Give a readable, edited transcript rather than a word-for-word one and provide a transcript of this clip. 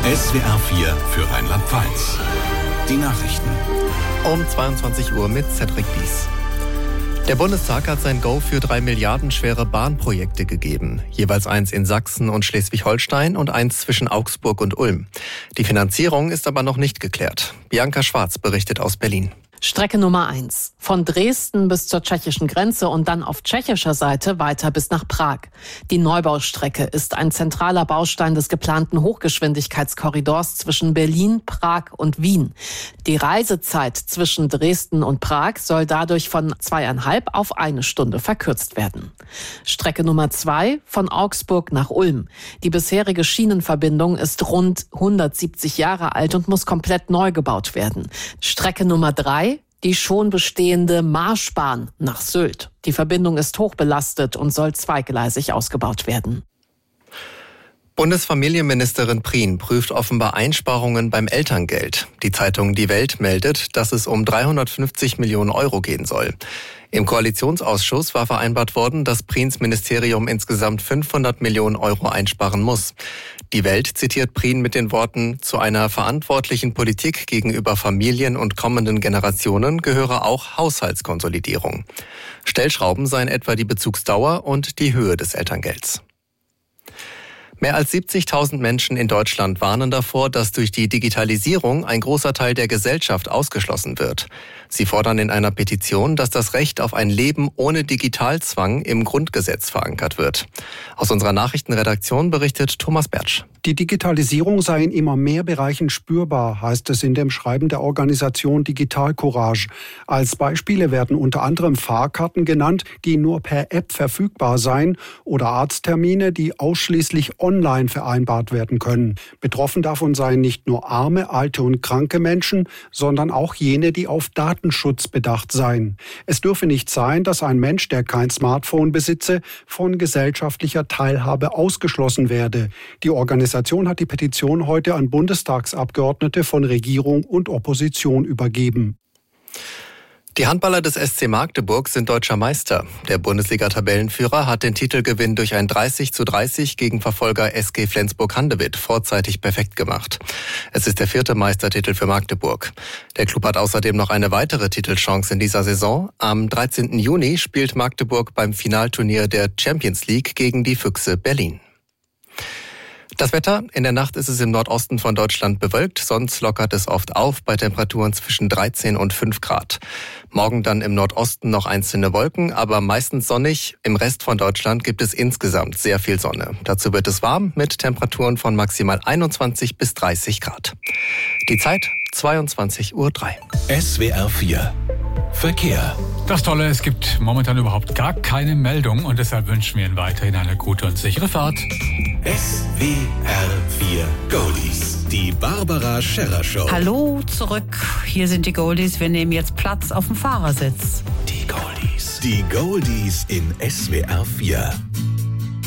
SWR 4 für Rheinland-Pfalz. Die Nachrichten. Um 22 Uhr mit Cedric Bies. Der Bundestag hat sein Go für 3 Milliarden schwere Bahnprojekte gegeben. Jeweils eins in Sachsen und Schleswig-Holstein und eins zwischen Augsburg und Ulm. Die Finanzierung ist aber noch nicht geklärt. Bianca Schwarz berichtet aus Berlin. Strecke Nummer 1. Von Dresden bis zur tschechischen Grenze und dann auf tschechischer Seite weiter bis nach Prag. Die Neubaustrecke ist ein zentraler Baustein des geplanten Hochgeschwindigkeitskorridors zwischen Berlin, Prag und Wien. Die Reisezeit zwischen Dresden und Prag soll dadurch von 2,5 auf 1 Stunde verkürzt werden. Strecke Nummer 2 von Augsburg nach Ulm. Die bisherige Schienenverbindung ist rund 170 Jahre alt und muss komplett neu gebaut werden. Strecke Nummer 3 die schon bestehende Marschbahn nach Sylt. Die Verbindung ist hochbelastet und soll zweigleisig ausgebaut werden. Bundesfamilienministerin Prien prüft offenbar Einsparungen beim Elterngeld. Die Zeitung Die Welt meldet, dass es um 350 Millionen Euro gehen soll. Im Koalitionsausschuss war vereinbart worden, dass Priens Ministerium insgesamt 500 Millionen Euro einsparen muss. Die Welt zitiert Prien mit den Worten: Zu einer verantwortlichen Politik gegenüber Familien und kommenden Generationen gehöre auch Haushaltskonsolidierung. Stellschrauben seien etwa die Bezugsdauer und die Höhe des Elterngelds. Mehr als 70.000 Menschen in Deutschland warnen davor, dass durch die Digitalisierung ein großer Teil der Gesellschaft ausgeschlossen wird. Sie fordern in einer Petition, dass das Recht auf ein Leben ohne Digitalzwang im Grundgesetz verankert wird. Aus unserer Nachrichtenredaktion berichtet Thomas Bertsch. Die Digitalisierung sei in immer mehr Bereichen spürbar, heißt es in dem Schreiben der Organisation Digital Courage. Als Beispiele werden unter anderem Fahrkarten genannt, die nur per App verfügbar seien, oder Arzttermine, die ausschließlich online vereinbart werden können. Betroffen davon seien nicht nur arme, alte und kranke Menschen, sondern auch jene, die auf Datenschutz bedacht seien. Es dürfe nicht sein, dass ein Mensch, der kein Smartphone besitze, von gesellschaftlicher Teilhabe ausgeschlossen werde. Die Organisation hat die Petition heute an Bundestagsabgeordnete von Regierung und Opposition übergeben. Die Handballer des SC Magdeburg sind deutscher Meister. Der Bundesliga-Tabellenführer hat den Titelgewinn durch ein 30:30 gegen Verfolger SG Flensburg-Handewitt vorzeitig perfekt gemacht. Es ist der 4. Meistertitel für Magdeburg. Der Klub hat außerdem noch eine weitere Titelchance in dieser Saison. Am 13. Juni spielt Magdeburg beim Finalturnier der Champions League gegen die Füchse Berlin. Das Wetter: In der Nacht ist es im Nordosten von Deutschland bewölkt, sonst lockert es oft auf bei Temperaturen zwischen 13 und 5 Grad. Morgen dann im Nordosten noch einzelne Wolken, aber meistens sonnig. Im Rest von Deutschland gibt es insgesamt sehr viel Sonne. Dazu wird es warm mit Temperaturen von maximal 21 bis 30 Grad. Die Zeit 22:03 Uhr. SWR 4 Verkehr. Das Tolle, es gibt momentan überhaupt gar keine Meldung und deshalb wünschen wir Ihnen weiterhin eine gute und sichere Fahrt. SWR 4 Goldies. Die Barbara Scherrer Show. Hallo zurück, hier sind die Goldies. Wir nehmen jetzt Platz auf dem Fahrersitz. Die Goldies. Die Goldies in SWR 4.